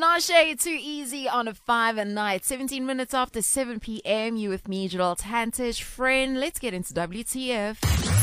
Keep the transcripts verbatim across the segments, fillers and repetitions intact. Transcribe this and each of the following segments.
Tinashe, too easy on a five at night. seventeen minutes after seven p.m. You with me, Jadal Tantish. Friend, let's get into W T F.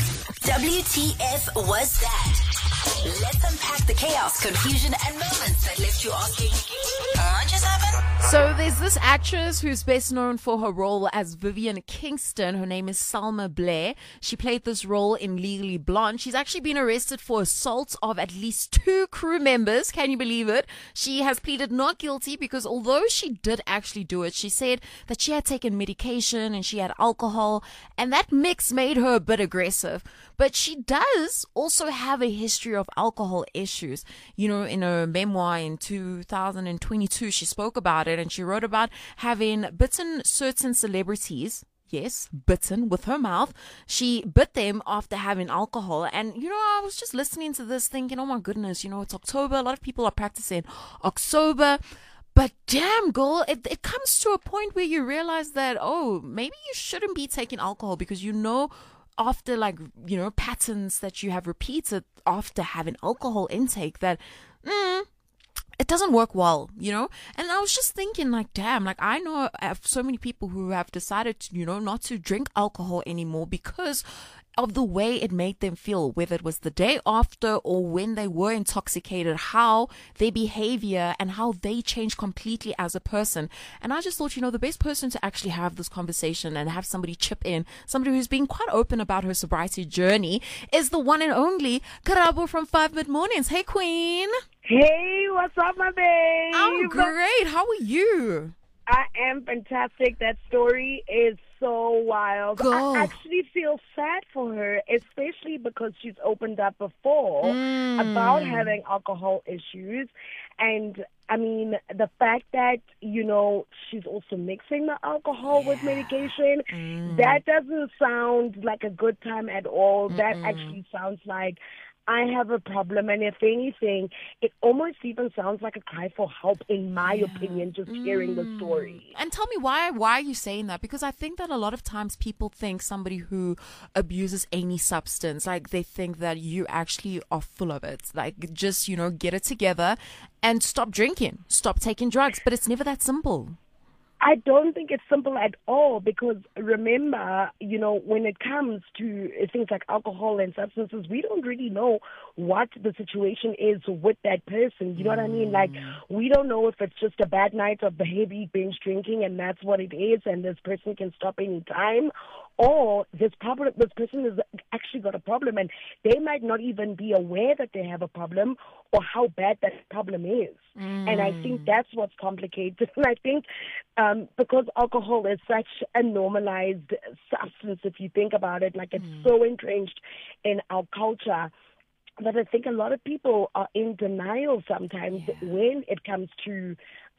W T F was that? Let's unpack the chaos, confusion, and moments that left you asking, what just happened? So there's this actress who's best known for her role as Vivian Kingston. Her name is Salma Blair. She played this role in Legally Blonde. She's actually been arrested for assault of at least two crew members. Can you believe it? She has pleaded not guilty because although she did actually do it, she said that she had taken medication and she had alcohol, and that mix made her a bit aggressive. But she does also have a history of alcohol issues. You know, in her memoir in two thousand twenty-two, she spoke about it and she wrote about having bitten certain celebrities. Yes, bitten with her mouth. She bit them after having alcohol. And, you know, I was just listening to this thinking, oh my goodness, you know, it's October. A lot of people are practicing October. But damn, girl, it, it comes to a point where you realize that, oh, maybe you shouldn't be taking alcohol because you know after, like, you know, patterns that you have repeated after having alcohol intake that, mm, it doesn't work well, you know? And I was just thinking, like, damn, like, I know I have so many people who have decided, to, you know, not to drink alcohol anymore because of the way it made them feel, whether it was the day after or when they were intoxicated, how their behavior and how they changed completely as a person. And I just thought, you know, the best person to actually have this conversation and have somebody chip in, somebody who's been quite open about her sobriety journey, is the one and only Karabo from Five Mid Mornings. Hey, Queen. Hey, what's up, my babe? I'm great. How are you? I am fantastic. That story is so wild. Go. I actually feel sad for her, especially because she's opened up before Mm. about having alcohol issues. And, I mean, the fact that, you know, she's also mixing the alcohol with medication, Mm. that doesn't sound like a good time at all. Mm-mm. That actually sounds like I have a problem, and if anything, it almost even sounds like a cry for help, in my opinion, just hearing the story. And tell me why why are you saying that? Because I think that a lot of times people think somebody who abuses any substance, like they think that you actually are full of it. Like, just, you know, get it together and stop drinking, stop taking drugs. But it's never that simple. I don't think it's simple at all because remember, you know, when it comes to things like alcohol and substances, we don't really know what the situation is with that person. You know what I mean? Like, we don't know if it's just a bad night of the heavy binge drinking and that's what it is and this person can stop any time, or this problem, this person has actually got a problem and they might not even be aware that they have a problem or how bad that problem is. Mm. And I think that's what's complicated. And I think um, because alcohol is such a normalized substance, if you think about it, like it's mm. so entrenched in our culture, that I think a lot of people are in denial sometimes yeah. when it comes to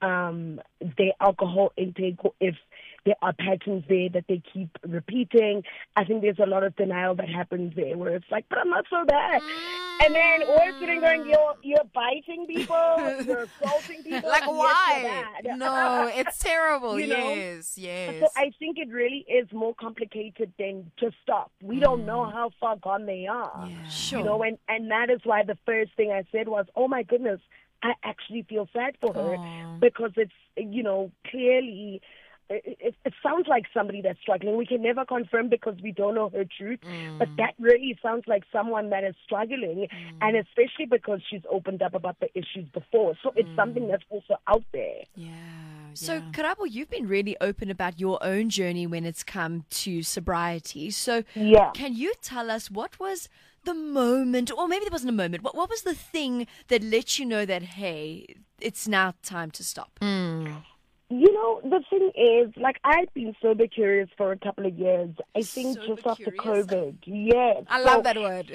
um, their alcohol intake, if there are patterns there that they keep repeating. I think there's a lot of denial that happens there where it's like, but I'm not so bad. And then we're sitting going, you're, you're biting people, you're assaulting people. Like, why? Yes, you're bad. No, it's terrible. You know? Yes, yes. So I think it really is more complicated than just stop. We mm. don't know how far gone they are. Yeah. Sure. You know, and, and that is why the first thing I said was, oh my goodness, I actually feel sad for her oh. because it's, you know, clearly It, it, it sounds like somebody that's struggling. We can never confirm because we don't know her truth, mm. but that really sounds like someone that is struggling, mm. and especially because she's opened up about the issues before. So it's mm. something that's also out there. Yeah. So, yeah. Karabo, you've been really open about your own journey when it's come to sobriety. So, yeah. can you tell us what was the moment, or maybe there wasn't a moment, what, what was the thing that let you know that, hey, it's now time to stop? Mm. You know, the thing is, like, I've been sober curious for a couple of years. I think sober just after curious? COVID. Yes. I so, love that word.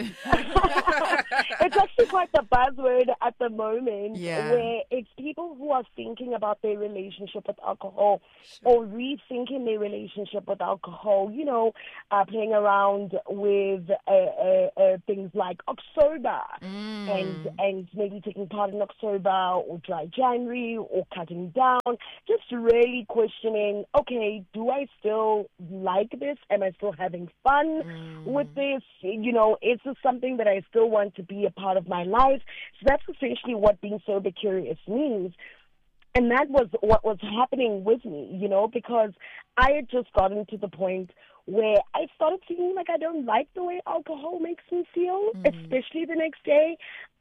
It's actually quite the buzzword at the moment, yeah. where it's people who are thinking about their relationship with alcohol sure. or rethinking their relationship with alcohol, you know, uh, playing around with uh, uh, uh, things like October mm. and, and maybe taking part in October or dry January or cutting down, just really questioning, okay, do I still like this? Am I still having fun mm. with this? You know, is this something that I still want to be a part of my life? So that's essentially what being sober curious means. And that was what was happening with me, you know, because I had just gotten to the point where I started feeling like I don't like the way alcohol makes me feel, mm. especially the next day.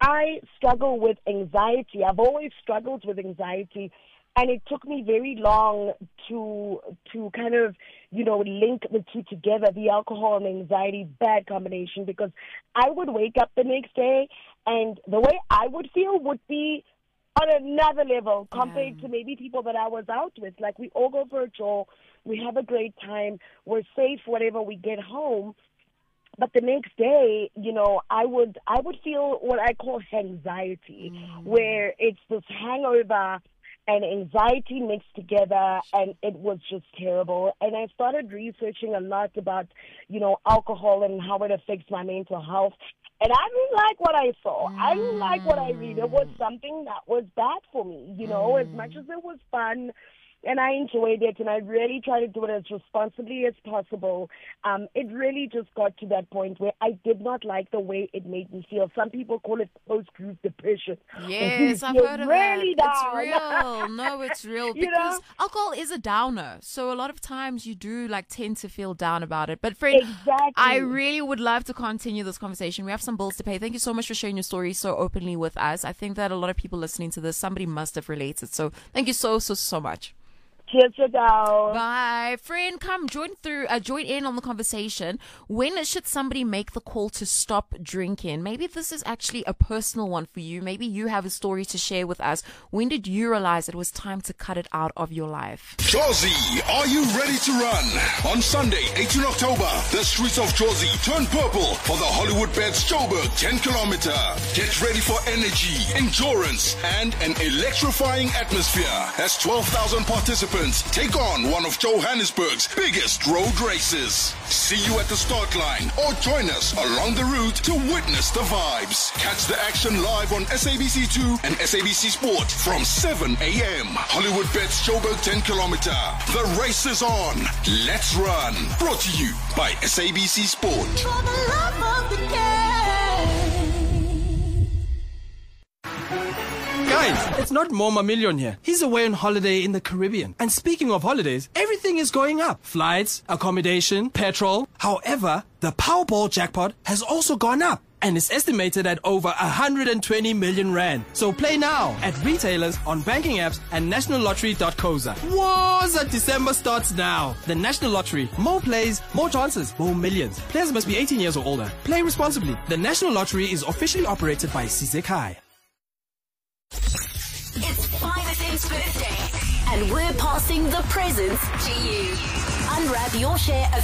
I struggle with anxiety. I've always struggled with anxiety. And it took me very long to to kind of, you know, link the two together, the alcohol and anxiety, bad combination, because I would wake up the next day and the way I would feel would be on another level compared yeah. to maybe people that I was out with. Like, we all go for a tour, we have a great time, we're safe whenever we get home. But the next day, you know, I would I would feel what I call anxiety, mm. where it's this hangover and anxiety mixed together, and it was just terrible. And I started researching a lot about, you know, alcohol and how it affects my mental health. And I didn't like what I saw. Mm. I didn't like what I read. It was something that was bad for me, you know, mm. as much as it was fun. And I enjoyed it, and I really tried to do it as responsibly as possible. Um, it really just got to that point where I did not like the way it made me feel. Some people call it post-cruise depression. Yes, I've heard of really that. Down. It's real. No, it's real. You because know? alcohol is a downer. So a lot of times you do like tend to feel down about it. But friend, exactly. I really would love to continue this conversation. We have some bills to pay. Thank you so much for sharing your story so openly with us. I think that a lot of people listening to this, somebody must have related. So thank you so, so, so much. Cheers, down. Bye. Friend, come join through, uh, join in on the conversation. When should somebody make the call to stop drinking? Maybe this is actually a personal one for you. Maybe you have a story to share with us. When did you realize it was time to cut it out of your life? Jozi, are you ready to run? On Sunday, eighteenth of October, the streets of Jozi turn purple for the Hollywood Bets Joburg ten kilometer. Get ready for energy, endurance, and an electrifying atmosphere as twelve thousand participants take on one of Johannesburg's biggest road races. See you at the start line or join us along the route to witness the vibes. Catch the action live on S A B C two and S A B C Sport from seven a.m. Hollywood Bets Joburg ten kilometer. The race is on. Let's run. Brought to you by S A B C Sport. For the love of the game. Guys, it's not Moma Million here. He's away on holiday in the Caribbean. And speaking of holidays, everything is going up. Flights, accommodation, petrol. However, the Powerball jackpot has also gone up. And it's estimated at over one hundred twenty million rand. So play now at retailers, on banking apps, and national lottery dot coza. Wowza, December starts now. The National Lottery. More plays, more chances, more millions. Players must be eighteen years or older. Play responsibly. The National Lottery is officially operated by Sizekai. It's five F M's birthday, and we're passing the presents to you. Unwrap your share of